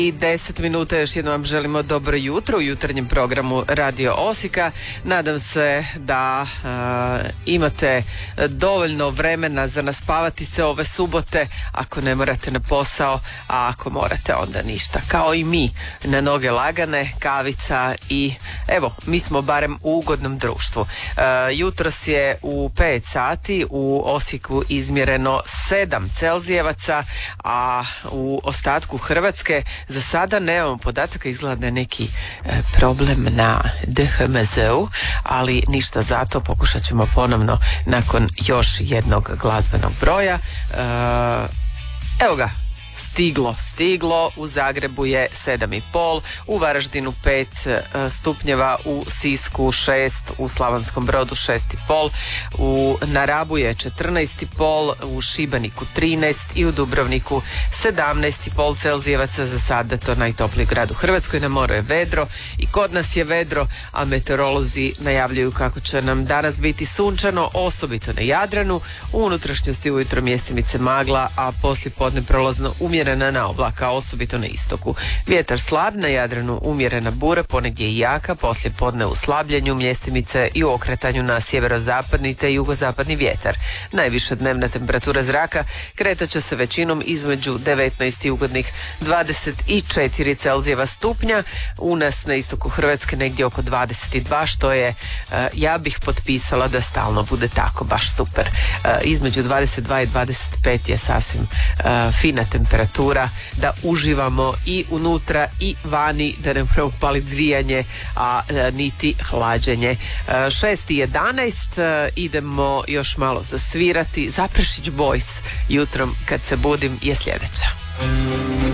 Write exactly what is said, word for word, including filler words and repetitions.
I deset minuta, još jednom vam želimo dobro jutro u jutarnjem programu Radio Osijeka. Nadam se da uh, imate dovoljno vremena za naspavati se ove subote, ako ne morate na posao, a ako morate onda ništa. Kao i mi, na noge lagane, kavica i evo, mi smo barem u ugodnom društvu. Uh, jutros je u pet sati u Osijeku izmjereno sedam Celzijevaca, a u ostatku Hrvatske za sada nemamo podataka, izgleda da je neki e, problem na D H M Z-u, ali ništa, zato pokušat ćemo ponovno nakon još jednog glazbenog broja. E, evo ga, stiglo, stiglo, u Zagrebu je sedam i pol, u Varaždinu pet stupnjeva, u Sisku šest, u Slavonskom Brodu šest i pol, u na Rabu je četrnaest i pol, u Šibeniku trinaest i u Dubrovniku sedamnaest i pol Celzijevaca. Za sada to najtopliji grad u Hrvatskoj, na moru je vedro i kod nas je vedro, a meteorolozi najavljuju kako će nam danas biti sunčano, osobito na Jadranu, u unutrašnjosti ujutro mjestimice magla, a poslije podne prolazno umjerena na oblaka, osobito na istoku. Vjetar slab, na Jadranu umjerena bura, ponegdje i jaka, poslije podne u slabljenju mjestimice i u okretanju na sjeverozapadni te jugozapadni vjetar. Najviša dnevna temperatura zraka kretat će se većinom između devetnaest i ugodnih dvadeset četiri Celzijeva stupnja, u nas na istoku Hrvatske negdje oko dvadeset dva, što je, ja bih potpisala da stalno bude tako, baš super. Između dvadeset dva i dvadeset pet je sasvim fina temperatura, da uživamo i unutra i vani, da ne moramo paliti grijanje, a niti hlađenje. šest i jedanaest, idemo još malo zasvirati. Zaprešić Boys, jutrom kad se budim je sljedeća.